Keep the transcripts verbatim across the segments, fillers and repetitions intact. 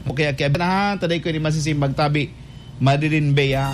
Okay, kaya na taday ko ni masisimbag tabi Madeline Bea.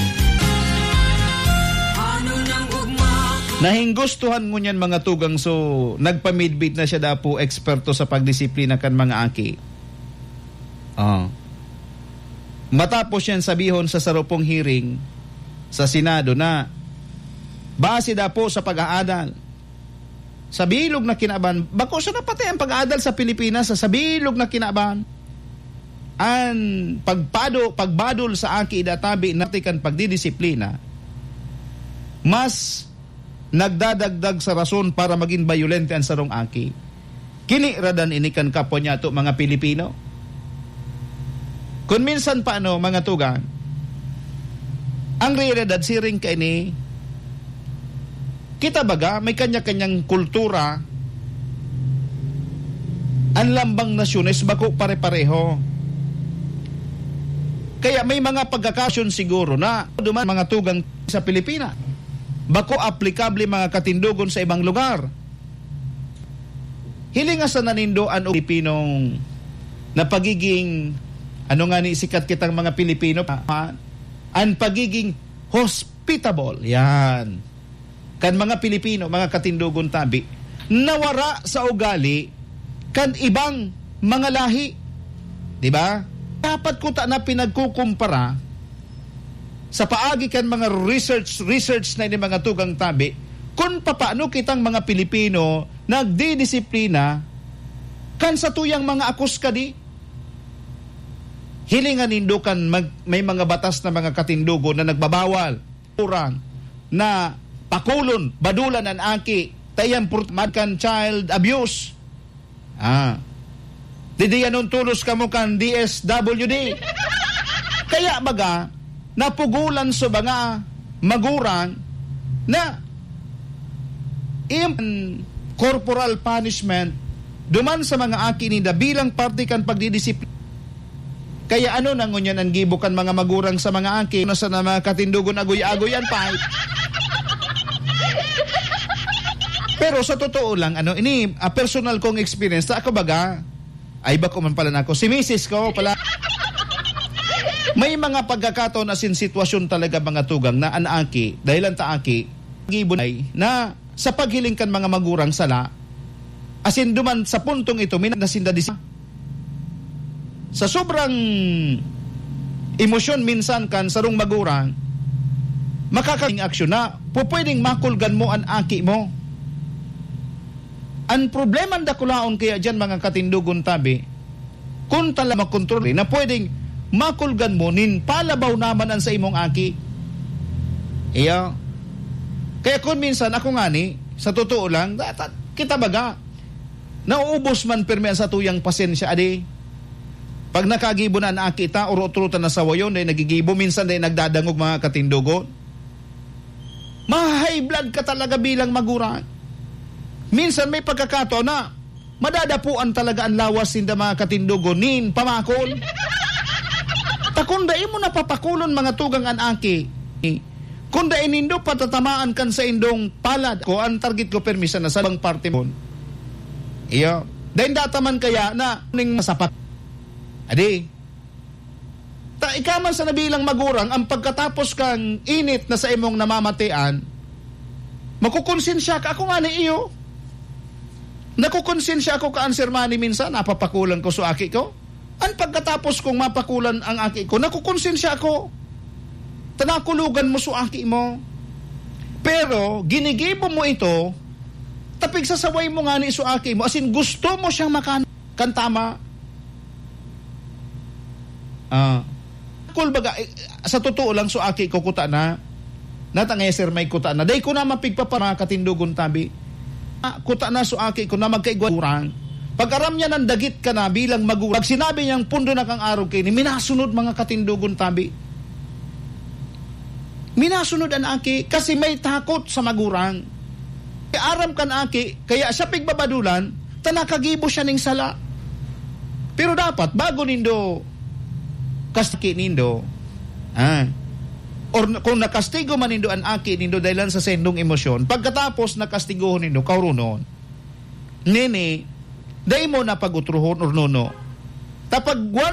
Nahinggustuhan mo niyan mga tugang so nagpamidbit na siya dapo eksperto sa pagdisiplina kan mga aki. Oh. Matapos yan sabihon sa sarupong hearing sa Senado na base dapo sa pag-aadal sa bilog na kinaban, bako siya napatay ang pag-aadal sa Pilipinas sa bilog na kinaban. Ang pagpado, pagbadol sa aki idatabi natin kan pagdidisiplina mas nagdadagdag sa rason para maging violente ang sarong aki. Kini radan inikan kapwa niya to mga Pilipino. Kung minsan pa ano mga tugang, ang realidad siring ka ini, kita baga may kanya-kanyang kultura, ang lambang nasyones bako pare-pareho. Kaya may mga pagkakasyon siguro na duman mga tugang sa Pilipinas. Bako aplikable mga katindugon sa ibang lugar. Hilinga sa nanindoan o Pilipinong na pagiging, ano nga ni sikat kitang mga Pilipino, ha? Ang pagiging hospitable. Yan. Kan mga Pilipino, mga katindugon tabi, nawara sa ugali kan ibang mga lahi. Diba? Dapat ko ta na pinagkukumpara sa paagi kan mga research research na ini mga tugang tabi kung papaano kitang mga Pilipino nagdidisiplina kan sa tuyang mga akos kadi. Hilingan nindo kan mag, may mga batas na mga katindugo na nagbabawal kurang na pakulon badulan ang aki tayan purtmad kan child abuse. Ah. Didiyanon tulos kamo kan D S W D. Kaya baga napugulan sa mga magurang na im corporal punishment duman sa mga aki nida bilang parte kan pagdidisiplina. Kaya ano nang ngunyan ang gibukan mga magurang sa mga aki na sa mga katindugon agoy-agoyan pa. Pero sa totoo lang ano ini a personal kong experience ta ako baga ay ba ko man pala nako si misis ko pala. May mga pagkakataon na sin sitwasyon talaga mga tugang na anaaki, dahil ang taaki, gibunay na sa paghiling kan mga magurang sala, asin duman sa puntong ito, minasindadis. Sa sobrang emosyon minsan kan sarong magurang, makakaling aksyon na, pupwedeng makulgan mo ang aki mo. Ang problema na kulaon kaya dyan mga katindugon tabi, kung tala makontrol na pwedeng makulgan mo, nin palabaw naman ang sa imong aki. Iya. Kaya kung minsan, ako nga ni, sa totoo lang, kita baga, nauubos man pirmi sa tuyang pasensya, adi. Pag nakagibo na ang aki ta, urot-urutan na sa wayon, dahil nagigibo, minsan dahil nagdadangog mga katindugon. Ma-high blood ka talaga bilang magurang. Minsan may pagkakataon na, madadapuan talaga ang lawas sinda mga katindugon, nin pamakol. Takunda imo na papakulon mga tugang an aki. Kunda inindo patatamaan kan sa indong palad ko ang target ko permisa na sa bang parte mo. Iyo. Dahil dataman kaya na ning masapat. Adi. Ta ikaman sa nabilang magurang ang pagkatapos kang init na sa imong namamatian, makukonsensya ka ako nga ni iyo. Nakukonsensya ako ka answer mani minsan napapakulan ko sa aki ko. Ang pagkatapos kong mapakulan ang aki ko, nakukonsensya ako. Tanakulugan mo sa aki mo. Pero, ginigibo mo ito, tapig sasaway mo nga ni sa aki mo, asin gusto mo siyang makan, kantama. Ah. Cool baga, eh, sa totoo lang sa aki ko kuta na, natangay sir may kuta na, day ko na mapigpapara katindugon tabi. Ah, kuta na sa aki ko na magkaigurang. Pag-aram niya ng dagit ka na bilang magurang, pag sinabi niyang pundo na kang araw kayo, minasunod mga katindugon tabi. Minasunod ang aki kasi may takot sa magurang. Kaya aram kan aki, kaya siya pigbabadulan, tanakagibo siya ning sala. Pero dapat, bago nindo, kastiki nindo, ah, or kung nakastigo man nindo ang aki nindo dahil sa sendong emosyon, pagkatapos nakastigohon nindo, kaurunon, nene, dahil mo na pag-utruhon or nono. Tapag